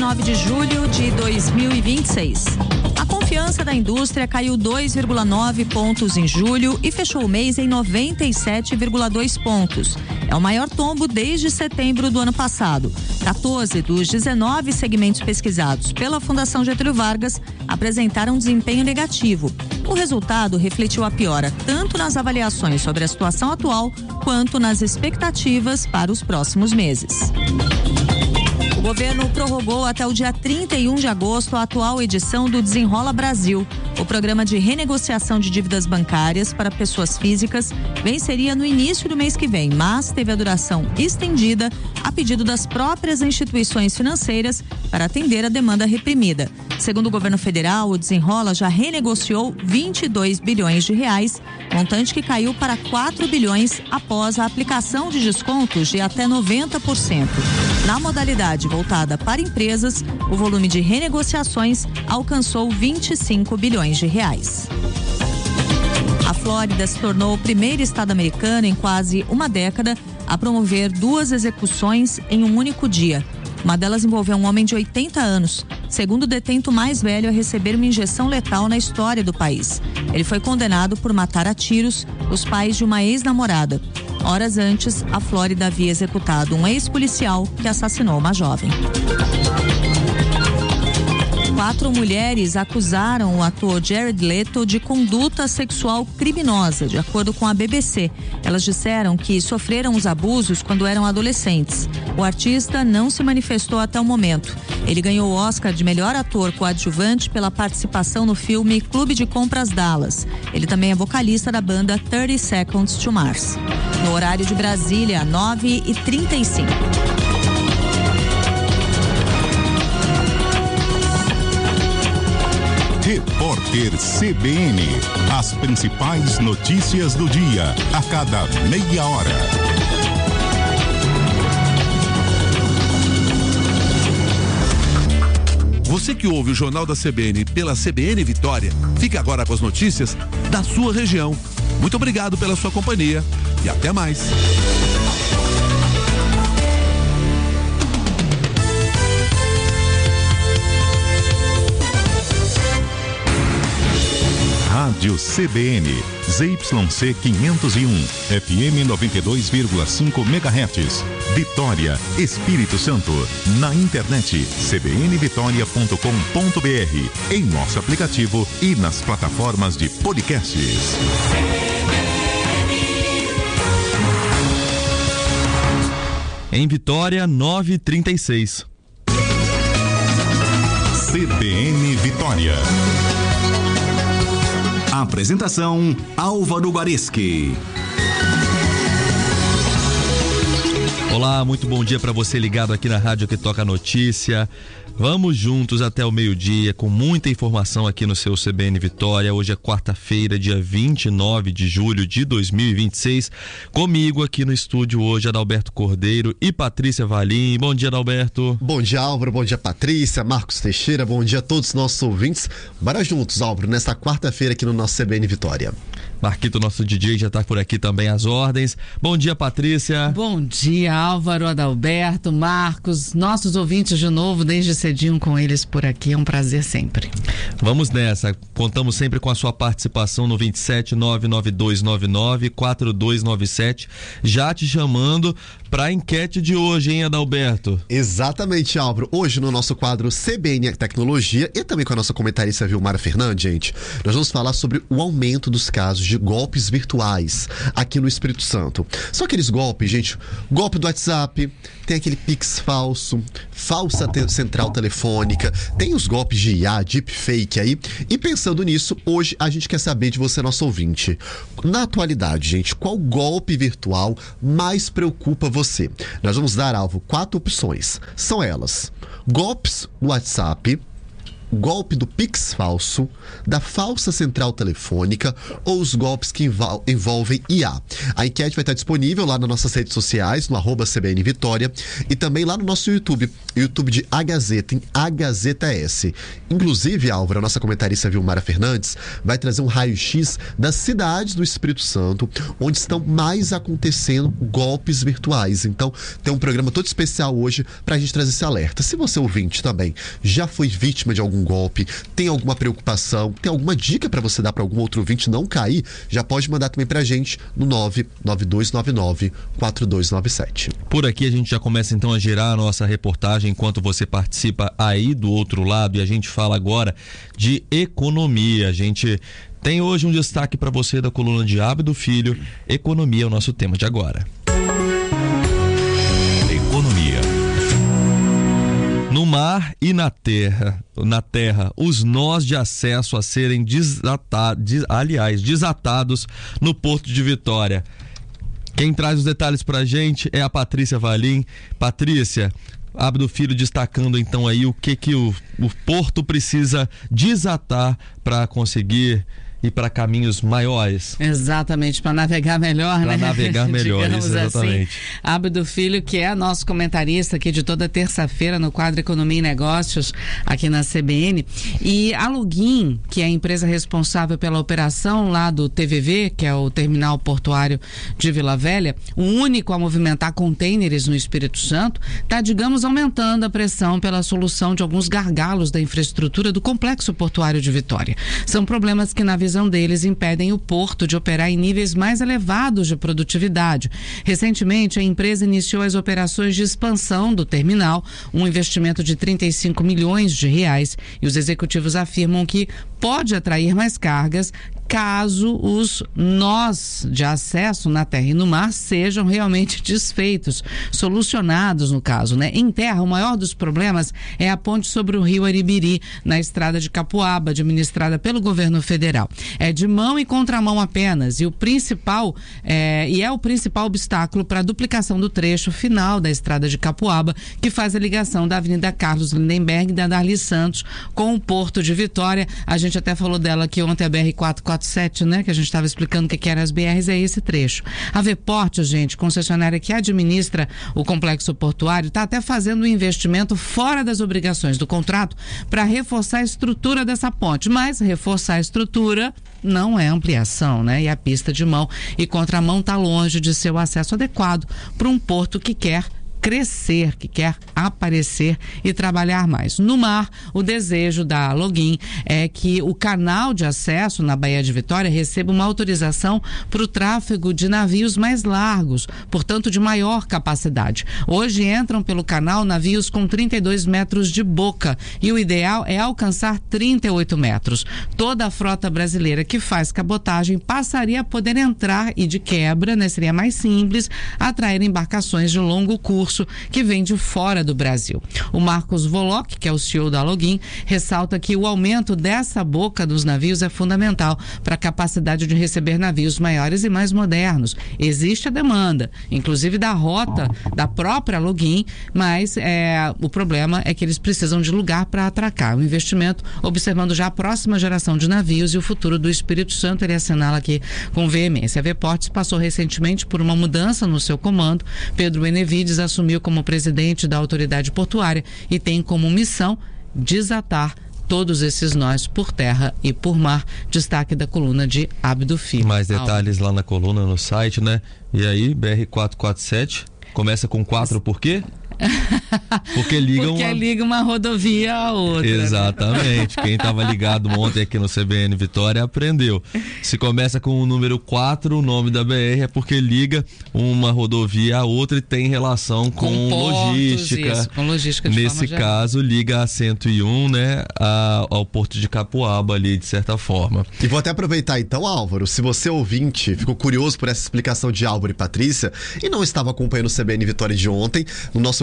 29 de julho de 2026. A confiança da indústria caiu 2,9 pontos em julho e fechou o mês em 97,2 pontos. É o maior tombo desde setembro do ano passado. 14 dos 19 segmentos pesquisados pela Fundação Getúlio Vargas apresentaram desempenho negativo. O resultado refletiu a piora tanto nas avaliações sobre a situação atual quanto nas expectativas para os próximos meses. O governo prorrogou até o dia 31 de agosto a atual edição do Desenrola Brasil. O programa de renegociação de dívidas bancárias para pessoas físicas venceria no início do mês que vem, mas teve a duração estendida a pedido das próprias instituições financeiras para atender a demanda reprimida. Segundo o governo federal, o Desenrola já renegociou 22 bilhões de reais, montante que caiu para 4 bilhões após a aplicação de descontos de até 90%. Na modalidade voltada para empresas, o volume de renegociações alcançou 25 bilhões de reais. A Flórida se tornou o primeiro estado americano em quase uma década a promover 2 execuções em um único dia. Uma delas envolveu um homem de 80 anos, segundo o detento mais velho a receber uma injeção letal na história do país. Ele foi condenado por matar a tiros os pais de uma ex-namorada. Horas antes, a Flórida havia executado um ex-policial que assassinou uma jovem. 4 mulheres acusaram o ator Jared Leto de conduta sexual criminosa, de acordo com a BBC. Elas disseram que sofreram os abusos quando eram adolescentes. O artista não se manifestou até o momento. Ele ganhou o Oscar de melhor ator coadjuvante pela participação no filme Clube de Compras Dallas. Ele também é vocalista da banda 30 Seconds to Mars. No horário de Brasília, 9h35. Repórter CBN. As principais notícias do dia, a cada meia hora. Você que ouve o Jornal da CBN pela CBN Vitória, fica agora com as notícias da sua região. Muito obrigado pela sua companhia e até mais. Rádio CBN, ZYC 501, FM 92,5 MHz, Vitória, Espírito Santo. Na internet, cbnvitoria.com.br, em nosso aplicativo e nas plataformas de podcasts. Em Vitória, 9h36. CBN Vitória. Apresentação: Álvaro Guareschi. Olá, muito bom dia para você ligado aqui na Rádio que Toca Notícia. Vamos juntos até o meio-dia com muita informação aqui no seu CBN Vitória. Hoje é quarta-feira, dia 29 de julho de 2026. Comigo aqui no estúdio hoje, Adalberto Cordeiro e Patrícia Valim. Bom dia, Adalberto. Bom dia, Álvaro. Bom dia, Patrícia, Marcos Teixeira. Bom dia a todos os nossos ouvintes. Bora juntos, Álvaro, nesta quarta-feira aqui no nosso CBN Vitória. Marquito, nosso DJ, já está por aqui também às ordens. Bom dia, Patrícia. Bom dia, Álvaro, Adalberto, Marcos, nossos ouvintes de novo, desde cedinho com eles por aqui, é um prazer sempre. Vamos nessa, contamos sempre com a sua participação no 27992994297, já te chamando para a enquete de hoje, hein, Adalberto? Exatamente, Álvaro. Hoje no nosso quadro CBN Tecnologia e também com a nossa comentarista Vilmara Fernandes, gente, nós vamos falar sobre o aumento dos casos de golpes virtuais aqui no Espírito Santo. São aqueles golpes, gente, golpe do WhatsApp, tem aquele Pix falso, falsa central telefônica, tem os golpes de IA, deepfake aí. E pensando nisso, hoje a gente quer saber de você, nosso ouvinte. Na atualidade, gente, qual golpe virtual mais preocupa você? Nós vamos dar, Alvo, 4 opções. São elas: golpes no WhatsApp, golpe do Pix falso, da falsa central telefônica ou os golpes que envolvem IA. A enquete vai estar disponível lá nas nossas redes sociais, no @CBN Vitória, e também lá no nosso YouTube de A Gazeta, em A Gazeta S. Inclusive, Álvaro, a nossa comentarista Vilmara Fernandes vai trazer um raio-x das cidades do Espírito Santo, onde estão mais acontecendo golpes virtuais. Então, tem um programa todo especial hoje para a gente trazer esse alerta. Se você ouvinte também já foi vítima de algum golpe, tem alguma preocupação, tem alguma dica para você dar para algum outro ouvinte não cair, já pode mandar também pra gente no 99299-4297. Por aqui a gente já começa então a girar a nossa reportagem enquanto você participa aí do outro lado, e a gente fala agora de economia. A gente tem hoje um destaque para você da coluna de Abdo Filho. Economia é o nosso tema de agora. Economia. No mar e na terra, os nós de acesso a serem desatados no Porto de Vitória. Quem traz os detalhes pra gente é a Patrícia Valim. Patrícia, Abdo Filho destacando então aí o que o Porto precisa desatar para conseguir ir para caminhos maiores. Exatamente, para navegar melhor, pra navegar melhor, isso, exatamente. Assim, Abdo Filho, que é nosso comentarista aqui de toda terça-feira no quadro Economia e Negócios aqui na CBN. E a Login, que é a empresa responsável pela operação lá do TVV, que é o Terminal Portuário de Vila Velha, o único a movimentar contêineres no Espírito Santo, está, digamos, aumentando a pressão pela solução de alguns gargalos da infraestrutura do Complexo Portuário de Vitória. São problemas que, na visão deles, impedem o porto de operar em níveis mais elevados de produtividade. Recentemente, a empresa iniciou as operações de expansão do terminal, um investimento de 35 milhões de reais, e os executivos afirmam que pode atrair mais cargas caso os nós de acesso na terra e no mar sejam realmente desfeitos, solucionados no caso, né? Em terra, o maior dos problemas é a ponte sobre o rio Aribiri, na estrada de Capuaba, administrada pelo governo federal. É de mão e contramão apenas, e o principal é o principal obstáculo para a duplicação do trecho final da estrada de Capuaba, que faz a ligação da Avenida Carlos Lindenberg e da Darli Santos com o Porto de Vitória. A gente até falou dela aqui ontem, a BR-447, né? Que a gente estava explicando o que eram as BRs, é esse trecho. A Vports, gente, concessionária que administra o complexo portuário, está até fazendo um investimento fora das obrigações do contrato para reforçar a estrutura dessa ponte, mas reforçar a estrutura não é ampliação, né? E a pista de mão e contramão está longe de ser o acesso adequado para um porto que quer crescer, que quer aparecer e trabalhar mais. No mar, o desejo da Login é que o canal de acesso na Baía de Vitória receba uma autorização para o tráfego de navios mais largos, portanto de maior capacidade. Hoje entram pelo canal navios com 32 metros de boca e o ideal é alcançar 38 metros. Toda a frota brasileira que faz cabotagem passaria a poder entrar e, de quebra, né, seria mais simples atrair embarcações de longo curso que vem de fora do Brasil. O Marcos Volock, que é o CEO da Login, ressalta que o aumento dessa boca dos navios é fundamental para a capacidade de receber navios maiores e mais modernos. Existe a demanda, inclusive da rota da própria Login, mas o problema é que eles precisam de lugar para atracar. O investimento, observando já a próxima geração de navios e o futuro do Espírito Santo, ele assinala aqui com veemência. A Vports passou recentemente por uma mudança no seu comando. Pedro Benevides assumiu como presidente da autoridade portuária e tem como missão desatar todos esses nós por terra e por mar. Destaque da coluna de Abdo Filho. Mais detalhes lá na coluna, no site, né? E aí, BR-447 começa com 4 por quê? Porque liga uma rodovia a outra. Exatamente. Quem estava ligado ontem aqui no CBN Vitória aprendeu. Se começa com o número 4, o nome da BR é porque liga uma rodovia a outra e tem relação com portos, logística. Isso, com logística de Nesse caso, liga a 101, né, ao Porto de Capuaba ali, de certa forma. E vou até aproveitar então, Álvaro, se você ouvinte ficou curioso por essa explicação de Álvaro e Patrícia e não estava acompanhando o CBN Vitória de ontem, no nosso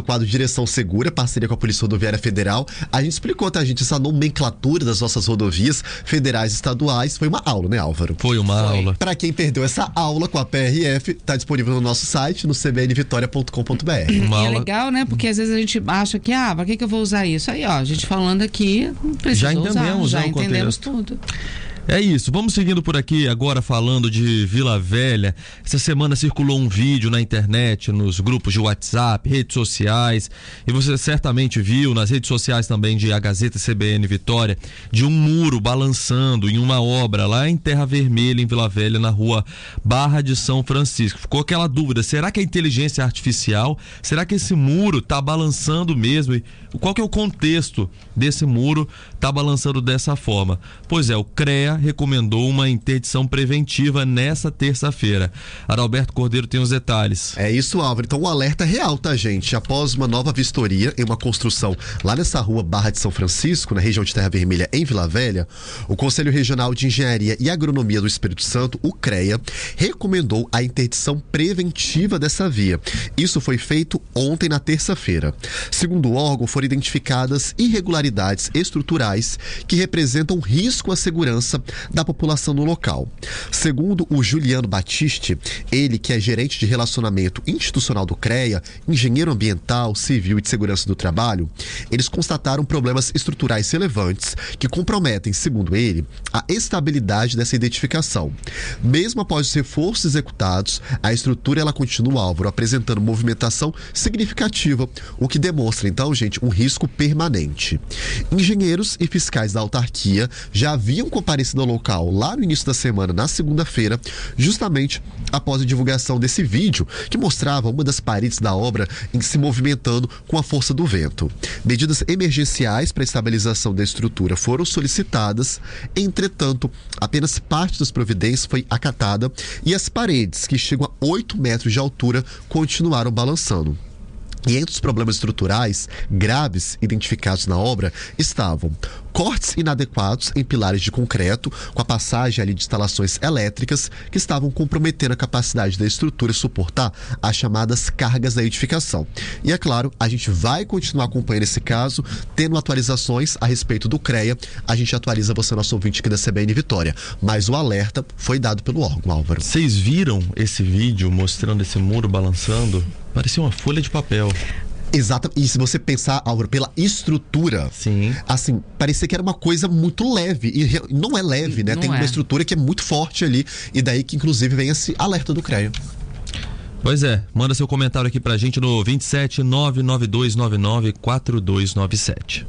quadro Direção Segura, parceria com a Polícia Rodoviária Federal, a gente explicou, tá, gente, essa nomenclatura das nossas rodovias federais e estaduais. Foi uma aula, né, Álvaro? Foi uma aula. Para quem perdeu essa aula com a PRF, tá disponível no nosso site, no cbnvitoria.com.br. E é legal, né? Porque às vezes a gente acha que, pra que eu vou usar isso? Aí, a gente falando aqui, não precisa já entendemos tudo. É isso, vamos seguindo por aqui agora falando de Vila Velha. Essa semana circulou um vídeo na internet, nos grupos de WhatsApp, redes sociais, e você certamente viu nas redes sociais também de A Gazeta CBN Vitória, de um muro balançando em uma obra lá em Terra Vermelha, em Vila Velha, na rua Barra de São Francisco. Ficou aquela dúvida, será que é inteligência artificial? Será que esse muro está balançando mesmo? E qual que é o contexto desse muro tá balançando dessa forma? Pois é, o CREA recomendou uma interdição preventiva nessa terça-feira. Adalberto Cordeiro tem os detalhes. É isso, Álvaro. Então, um alerta real, tá, gente? Após uma nova vistoria em uma construção lá nessa rua Barra de São Francisco, na região de Terra Vermelha, em Vila Velha, o Conselho Regional de Engenharia e Agronomia do Espírito Santo, o CREA, recomendou a interdição preventiva dessa via. Isso foi feito ontem, na terça-feira. Segundo o órgão, foram identificadas irregularidades estruturais que representam risco à segurança da população no local. Segundo o Juliano Batiste, ele que é gerente de relacionamento institucional do CREA, engenheiro ambiental, civil e de segurança do trabalho, eles constataram problemas estruturais relevantes que comprometem, segundo ele, a estabilidade dessa identificação. Mesmo após os reforços executados, a estrutura ela continua, Álvaro, apresentando movimentação significativa, o que demonstra, então, gente, um risco permanente. Engenheiros e fiscais da autarquia já haviam comparecido ao local lá no início da semana, na segunda-feira, justamente após a divulgação desse vídeo que mostrava uma das paredes da obra se movimentando com a força do vento. Medidas emergenciais para a estabilização da estrutura foram solicitadas, entretanto, apenas parte das providências foi acatada e as paredes, que chegam a 8 metros de altura, continuaram balançando. E entre os problemas estruturais graves identificados na obra estavam cortes inadequados em pilares de concreto, com a passagem ali de instalações elétricas que estavam comprometendo a capacidade da estrutura suportar as chamadas cargas da edificação. E é claro, a gente vai continuar acompanhando esse caso, tendo atualizações a respeito do CREA, a gente atualiza você, nosso ouvinte aqui da CBN Vitória. Mas o alerta foi dado pelo órgão, Álvaro. Vocês viram esse vídeo mostrando esse muro balançando? Parecia uma folha de papel. Exato, e se você pensar, Álvaro, pela estrutura, sim, assim, parecia que era uma coisa muito leve, e não é leve, né? Tem uma estrutura que é muito forte ali, e daí que inclusive vem esse alerta do CREA. Pois é, manda seu comentário aqui pra gente no 27 99299 4297.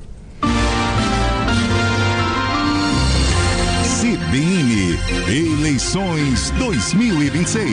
CBN Eleições 2026.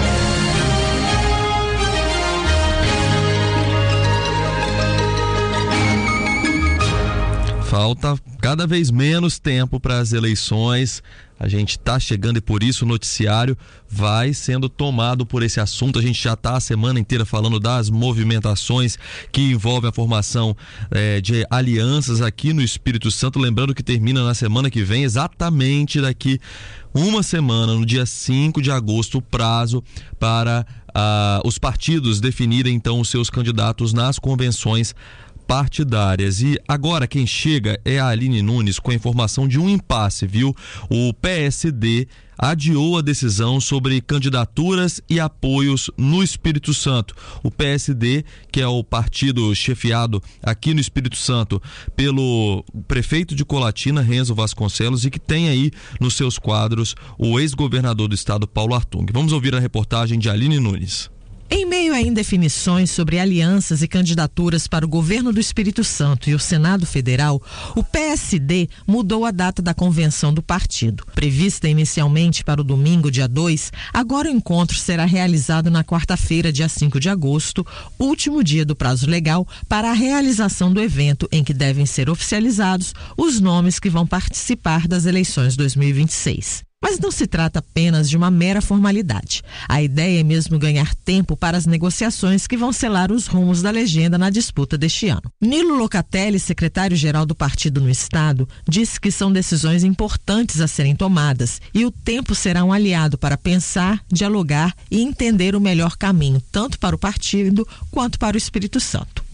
Falta cada vez menos tempo para as eleições. A gente está chegando e por isso o noticiário vai sendo tomado por esse assunto. A gente já está a semana inteira falando das movimentações que envolvem a formação de alianças aqui no Espírito Santo. Lembrando que termina na semana que vem, exatamente daqui uma semana, no dia 5 de agosto, o prazo para os partidos definirem então os seus candidatos nas convenções partidárias. E agora quem chega é a Aline Nunes com a informação de um impasse, viu? O PSD adiou a decisão sobre candidaturas e apoios no Espírito Santo. O PSD, que é o partido chefiado aqui no Espírito Santo pelo prefeito de Colatina, Renzo Vasconcelos, e que tem aí nos seus quadros o ex-governador do estado, Paulo Artung. Vamos ouvir a reportagem de Aline Nunes. Em meio a indefinições sobre alianças e candidaturas para o governo do Espírito Santo e o Senado Federal, o PSD mudou a data da convenção do partido. Prevista inicialmente para o domingo, dia 2, agora o encontro será realizado na quarta-feira, dia 5 de agosto, último dia do prazo legal para a realização do evento, em que devem ser oficializados os nomes que vão participar das eleições 2026. Mas não se trata apenas de uma mera formalidade. A ideia é mesmo ganhar tempo para as negociações que vão selar os rumos da legenda na disputa deste ano. Nilo Locatelli, secretário-geral do partido no estado, disse que são decisões importantes a serem tomadas e o tempo será um aliado para pensar, dialogar e entender o melhor caminho, tanto para o partido quanto para o Espírito Santo.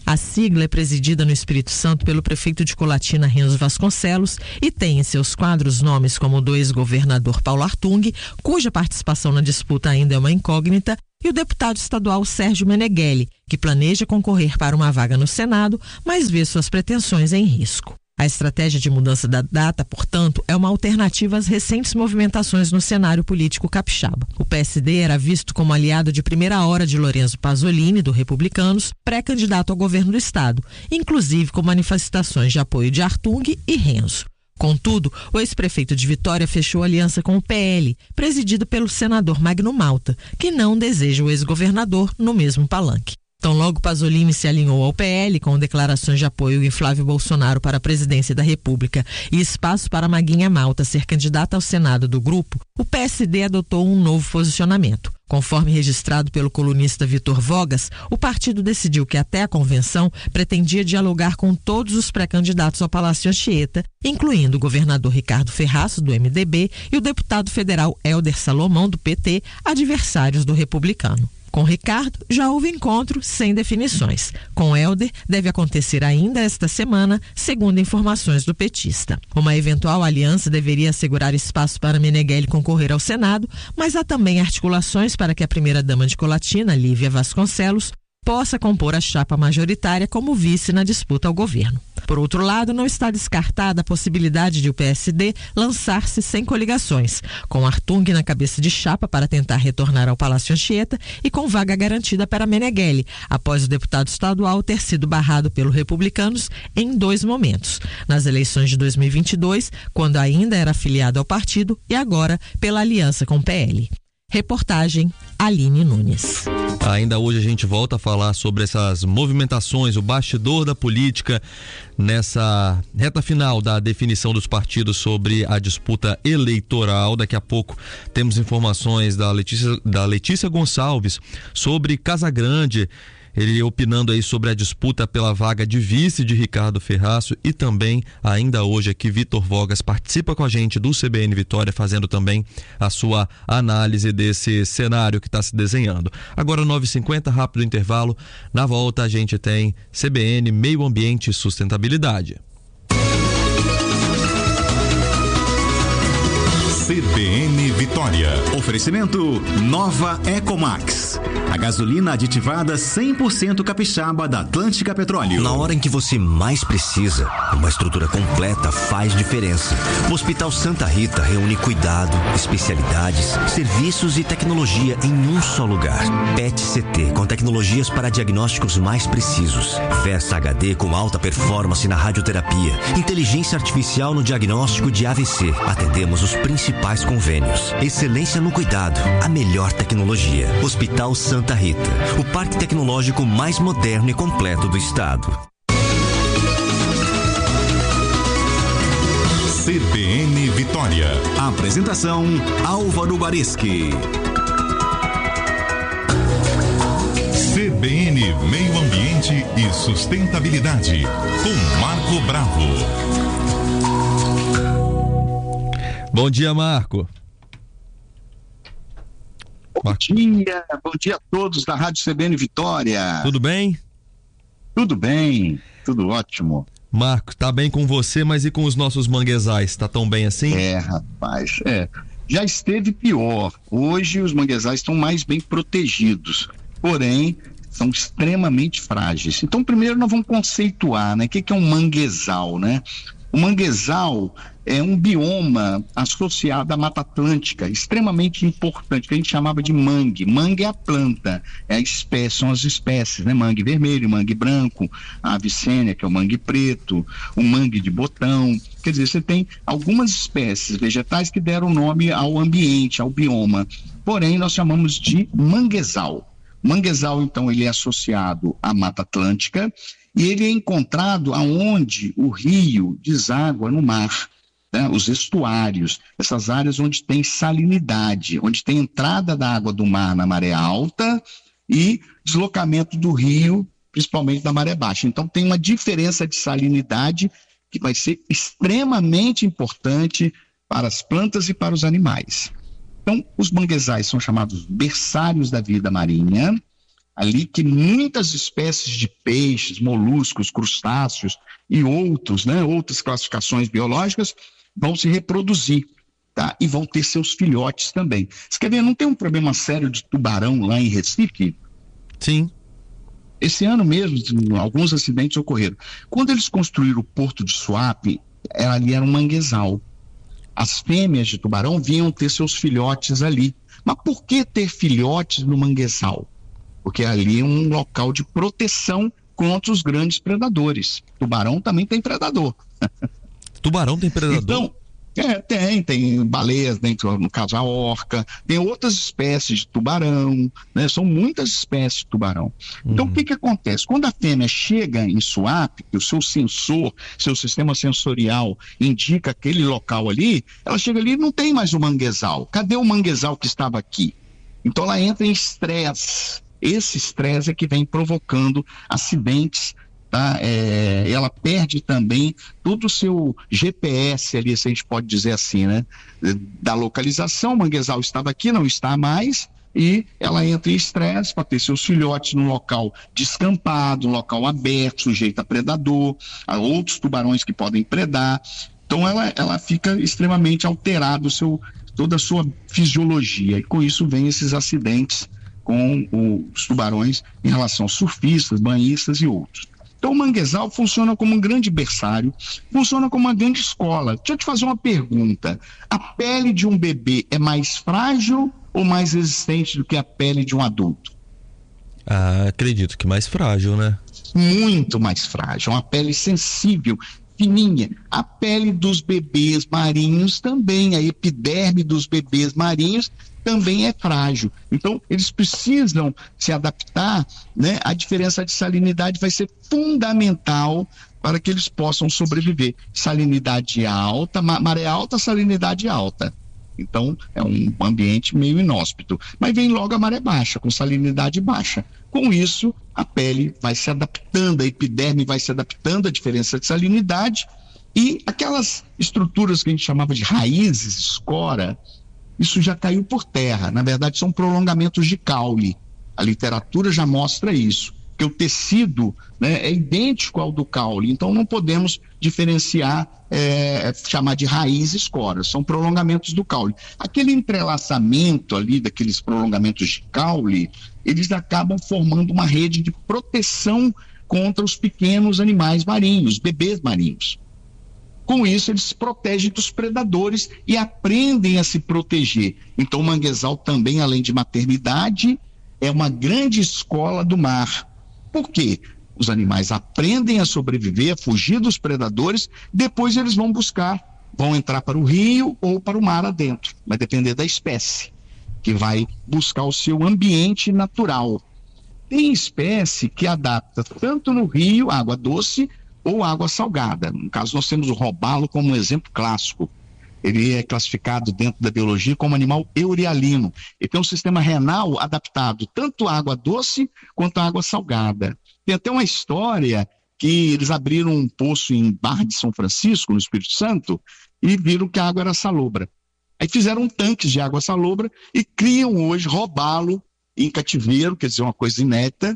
A sigla é presidida no Espírito Santo pelo prefeito de Colatina, Renzo Vasconcelos, e tem em seus quadros nomes como do ex-governador Paulo Artung, cuja participação na disputa ainda é uma incógnita, e o deputado estadual Sérgio Meneghelli, que planeja concorrer para uma vaga no Senado, mas vê suas pretensões em risco. A estratégia de mudança da data, portanto, é uma alternativa às recentes movimentações no cenário político capixaba. O PSD era visto como aliado de primeira hora de Lorenzo Pasolini, do Republicanos, pré-candidato ao governo do estado, inclusive com manifestações de apoio de Artung e Renzo. Contudo, o ex-prefeito de Vitória fechou aliança com o PL, presidido pelo senador Magno Malta, que não deseja o ex-governador no mesmo palanque. Tão logo Pasolini se alinhou ao PL com declarações de apoio em Flávio Bolsonaro para a presidência da República e espaço para Maguinha Malta ser candidata ao Senado do grupo, o PSD adotou um novo posicionamento. Conforme registrado pelo colunista Vitor Vogas, o partido decidiu que até a convenção pretendia dialogar com todos os pré-candidatos ao Palácio Anchieta, incluindo o governador Ricardo Ferraço, do MDB, e o deputado federal Hélder Salomão, do PT, adversários do Republicano. Com Ricardo, já houve encontro sem definições. Com Hélder, deve acontecer ainda esta semana, segundo informações do petista. Uma eventual aliança deveria assegurar espaço para Meneghelli concorrer ao Senado, mas há também articulações para que a primeira-dama de Colatina, Lívia Vasconcelos, possa compor a chapa majoritária como vice na disputa ao governo. Por outro lado, não está descartada a possibilidade de o PSD lançar-se sem coligações, com Artung na cabeça de chapa para tentar retornar ao Palácio Anchieta e com vaga garantida para Meneghelli, após o deputado estadual ter sido barrado pelo Republicanos em 2 momentos, nas eleições de 2022, quando ainda era afiliado ao partido, e agora pela aliança com o PL. Reportagem Aline Nunes. Ainda hoje a gente volta a falar sobre essas movimentações, o bastidor da política nessa reta final da definição dos partidos sobre a disputa eleitoral. Daqui a pouco temos informações da Letícia Gonçalves sobre Casagrande, ele opinando aí sobre a disputa pela vaga de vice de Ricardo Ferraço, e também ainda hoje aqui Vitor Vogas participa com a gente do CBN Vitória, fazendo também a sua análise desse cenário que está se desenhando. Agora 9h50, rápido intervalo. Na volta a gente tem CBN Meio Ambiente e Sustentabilidade. CBN Vitória. Oferecimento Nova Ecomax. A gasolina aditivada 100% capixaba da Atlântica Petróleo. Na hora em que você mais precisa, uma estrutura completa faz diferença. O Hospital Santa Rita reúne cuidado, especialidades, serviços e tecnologia em um só lugar. PET-CT, com tecnologias para diagnósticos mais precisos. Versa HD com alta performance na radioterapia. Inteligência artificial no diagnóstico de AVC. Atendemos os principais convênios. Excelência no cuidado, a melhor tecnologia. Hospital Santa Rita, o parque tecnológico mais moderno e completo do estado. CBN Vitória. Apresentação Álvaro Guareschi. CBN Meio Ambiente e Sustentabilidade, com Marco Bravo. Bom dia, Marco. Bom dia a todos da Rádio CBN Vitória. Tudo bem? Tudo bem, tudo ótimo. Marco, tá bem com você, mas e com os nossos manguezais? Tá tão bem assim? Rapaz, já esteve pior. Hoje os manguezais estão mais bem protegidos, porém são extremamente frágeis. Então primeiro nós vamos conceituar, né? O que é um manguezal, né? O manguezal é um bioma associado à Mata Atlântica, extremamente importante, que a gente chamava de mangue. Mangue é a planta, é a espécie, são as espécies, né? Mangue vermelho, mangue branco, a avicênia, que é o mangue preto, o mangue de botão. Quer dizer, você tem algumas espécies vegetais que deram nome ao ambiente, ao bioma. Porém, nós chamamos de manguezal. Manguezal, então, ele é associado à Mata Atlântica e ele é encontrado aonde o rio deságua no mar, né? Os estuários, essas áreas onde tem salinidade, onde tem entrada da água do mar na maré alta e deslocamento do rio, principalmente da maré baixa. Então, tem uma diferença de salinidade que vai ser extremamente importante para as plantas e para os animais. Então, os manguezais são chamados berçários da vida marinha. ali que muitas espécies de peixes, moluscos, crustáceos e outros, né, outras classificações biológicas vão se reproduzir, tá? E vão ter seus filhotes também. Você quer ver, não tem um problema sério de tubarão lá em Recife? Sim. Esse ano mesmo, alguns acidentes ocorreram. Quando eles construíram o Porto de Suape, ali era um manguezal. As fêmeas de tubarão vinham ter seus filhotes ali. Mas por que ter filhotes no manguezal? Porque ali é um local de proteção contra os grandes predadores. Tubarão também tem predador. Tubarão tem predador? Então, tem baleias dentro, no caso a orca, tem outras espécies de tubarão, né? São muitas espécies de tubarão. Então o que acontece? Quando a fêmea chega em Suape, que o seu sensor, seu sistema sensorial indica aquele local ali, ela chega ali e não tem mais o manguezal. Cadê o manguezal que estava aqui? Então ela entra em estresse. Esse estresse é que vem provocando acidentes, tá? Ela perde também todo o seu GPS ali, se a gente pode dizer assim, né? Da localização, o manguezal estava aqui, não está mais, e ela entra em estresse para ter seus filhotes num local descampado, um local aberto, sujeito a predador, a outros tubarões que podem predar. Então ela fica extremamente alterada, toda a sua fisiologia, e com isso vem esses acidentes com os tubarões em relação aos surfistas, banhistas e outros. Então o manguezal funciona como um grande berçário, funciona como uma grande escola. Deixa eu te fazer uma pergunta: a pele de um bebê é mais frágil ou mais resistente do que a pele de um adulto? Acredito que mais frágil, né? Muito mais frágil, uma pele sensível, fininha. A pele dos bebês marinhos também, a epiderme dos bebês marinhos também é frágil. Então, eles precisam se adaptar, né? A diferença de salinidade vai ser fundamental para que eles possam sobreviver. Salinidade alta, maré alta, salinidade alta. Então, é um ambiente meio inóspito. Mas vem logo a maré baixa, com salinidade baixa. Com isso, a pele vai se adaptando, a epiderme vai se adaptando à diferença de salinidade, e aquelas estruturas que a gente chamava de raízes, escora, isso já caiu por terra. Na verdade, são prolongamentos de caule. A literatura já mostra isso, que o tecido, né, é idêntico ao do caule. Então, não podemos diferenciar, chamar de raiz e escora. São prolongamentos do caule. Aquele entrelaçamento ali daqueles prolongamentos de caule, eles acabam formando uma rede de proteção contra os pequenos animais marinhos, bebês marinhos. Com isso, eles se protegem dos predadores e aprendem a se proteger. Então, o manguezal também, além de maternidade, é uma grande escola do mar. Por quê? Os animais aprendem a sobreviver, a fugir dos predadores, depois eles vão entrar para o rio ou para o mar adentro. Vai depender da espécie, que vai buscar o seu ambiente natural. Tem espécie que adapta tanto no rio, água doce, ou água salgada. No caso, nós temos o robalo como um exemplo clássico. Ele é classificado dentro da biologia como animal eurialino. Ele tem um sistema renal adaptado tanto à água doce quanto à água salgada. Tem até uma história que eles abriram um poço em Barra de São Francisco, no Espírito Santo, e viram que a água era salobra. Aí fizeram tanques de água salobra e criam hoje robalo em cativeiro, quer dizer, uma coisa inédita,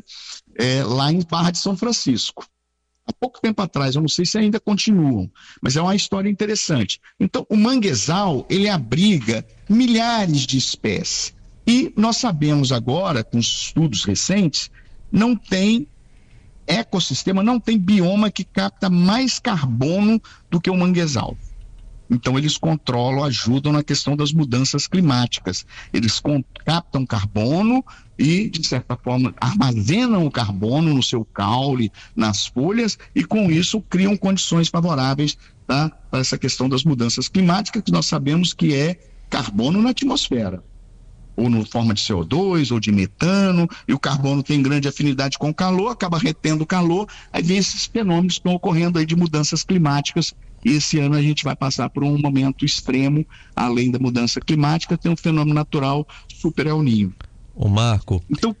lá em Barra de São Francisco. Há pouco tempo atrás, eu não sei se ainda continuam, mas é uma história interessante. Então, o manguezal, ele abriga milhares de espécies. E nós sabemos agora, com os estudos recentes, não tem ecossistema, não tem bioma que capta mais carbono do que o manguezal. Então, eles controlam, ajudam na questão das mudanças climáticas. Eles captam carbono e, de certa forma, armazenam o carbono no seu caule, nas folhas, e com isso criam condições favoráveis, tá, para essa questão das mudanças climáticas, que nós sabemos que é carbono na atmosfera, ou na forma de CO2, ou de metano, e o carbono tem grande afinidade com o calor, acaba retendo o calor, aí vem esses fenômenos que estão ocorrendo aí de mudanças climáticas. E esse ano a gente vai passar por um momento extremo, além da mudança climática, tem um fenômeno natural super El Niño. Ô Marco, então,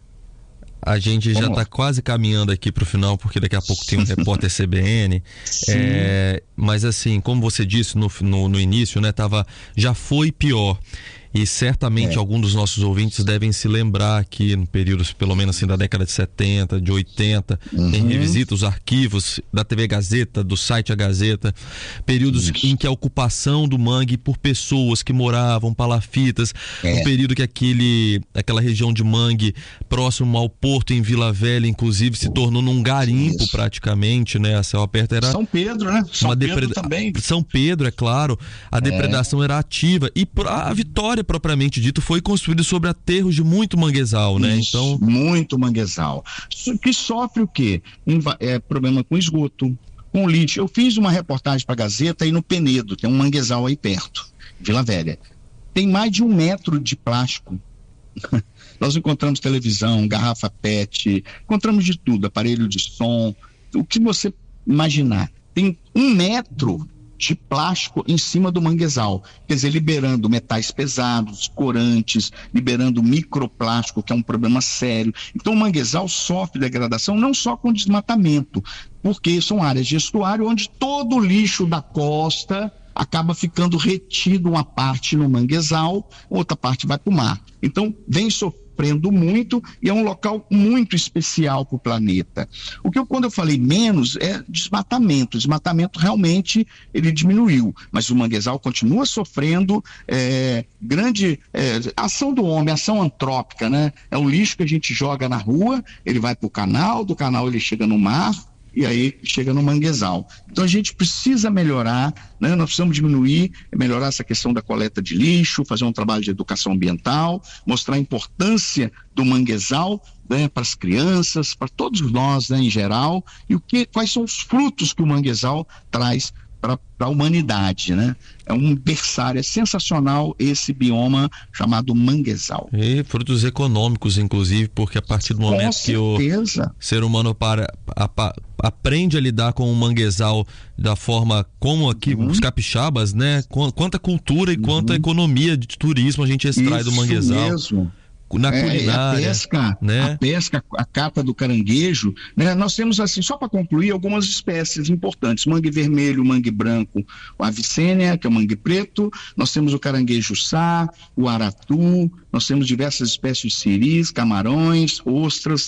a gente já está quase caminhando aqui para o final, porque daqui a pouco tem um repórter CBN. Mas assim, como você disse no início, né, já foi pior. E certamente alguns dos nossos ouvintes devem se lembrar que no período, pelo menos assim, da década de 70, de 80, quem revisita os arquivos da TV Gazeta, do site A Gazeta, períodos em que a ocupação do mangue por pessoas que moravam, palafitas, um período que aquela região de mangue próximo ao porto em Vila Velha, inclusive, se tornou num garimpo praticamente, né? A céu aberto era... São Pedro, né? Pedro também. São Pedro, é claro, a depredação era ativa e a Vitória, propriamente dito, foi construída sobre aterros de muito manguezal, né? Isso, então... muito manguezal. Que sofre o quê? Problema com esgoto, com lixo. Eu fiz uma reportagem para a Gazeta aí no Penedo, tem um manguezal aí perto, Vila Velha. Tem mais de 1 metro de plástico. Nós encontramos televisão, garrafa PET, encontramos de tudo, aparelho de som, o que você imaginar. Tem 1 metro de plástico em cima do manguezal, quer dizer, liberando metais pesados, corantes, liberando microplástico, que é um problema sério. Então o manguezal sofre degradação não só com desmatamento, porque são áreas de estuário onde todo o lixo da costa acaba ficando retido, uma parte no manguezal, outra parte vai para o mar. Então vem sofrendo muito e é um local muito especial para o planeta. Quando eu falei menos, é desmatamento. O desmatamento realmente ele diminuiu, mas o manguezal continua sofrendo grande ação do homem, ação antrópica, né? É o lixo que a gente joga na rua, ele vai para o canal, do canal ele chega no mar, e aí chega no manguezal. Então a gente precisa melhorar, né? Nós precisamos melhorar essa questão da coleta de lixo, fazer um trabalho de educação ambiental, mostrar a importância do manguezal, né, para as crianças, para todos nós, né, em geral, e quais são os frutos que o manguezal traz para a humanidade, né? É um berçário, é sensacional esse bioma chamado manguezal. E frutos econômicos, inclusive, porque a partir do momento que o ser humano aprende a lidar com o manguezal da forma como aqui os capixabas, né? Quanta cultura e quanta economia de turismo a gente extrai do manguezal. Mesmo. Na culinária, a pesca, a cata do caranguejo, né? Nós temos, assim, só para concluir, algumas espécies importantes: mangue vermelho, mangue branco, o avicênia, que é o mangue preto, nós temos o caranguejo-sá, o aratu, nós temos diversas espécies de siris, camarões, ostras,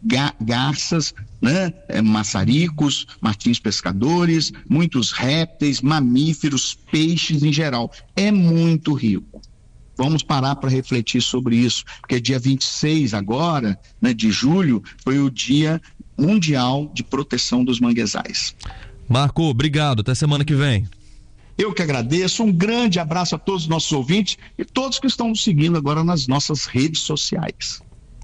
garças, né? Maçaricos, martins pescadores, muitos répteis, mamíferos, peixes em geral. É muito rico. Vamos parar para refletir sobre isso, porque dia 26 agora, né, de julho, foi o Dia Mundial de Proteção dos Manguezais. Marco, obrigado. Até semana que vem. Eu que agradeço. Um grande abraço a todos os nossos ouvintes e todos que estão nos seguindo agora nas nossas redes sociais.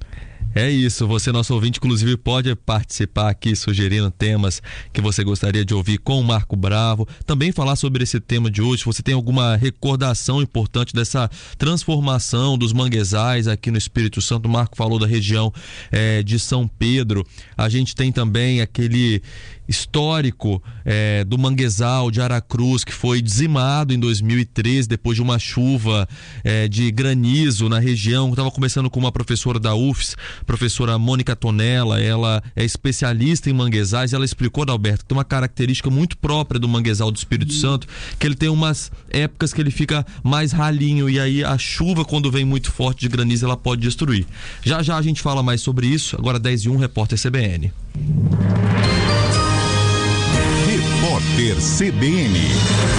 É isso, você, nosso ouvinte, inclusive pode participar aqui sugerindo temas que você gostaria de ouvir com o Marco Bravo, também falar sobre esse tema de hoje. Se você tem alguma recordação importante dessa transformação dos manguezais aqui no Espírito Santo, o Marco falou da região de São Pedro. A gente tem também aquele histórico do manguezal de Aracruz, que foi dizimado em 2013 depois de uma chuva de granizo na região. Eu estava conversando com uma professora da UFS, professora Mônica Tonella. Ela é especialista em manguezais. Ela explicou, Adalberto, que tem uma característica muito própria do manguezal do Espírito Santo, que ele tem umas épocas que ele fica mais ralinho, e aí a chuva, quando vem muito forte de granizo, ela pode destruir. Já já a gente fala mais sobre isso. Agora 10:01, repórter CBN. Repórter CBN.